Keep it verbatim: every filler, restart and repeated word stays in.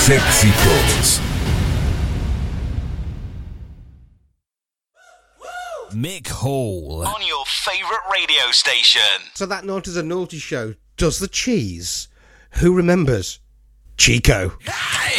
éxitos. Mick Hall on your favourite radio station. So that night is a naughty show. Does the cheese? Who remembers? Chico.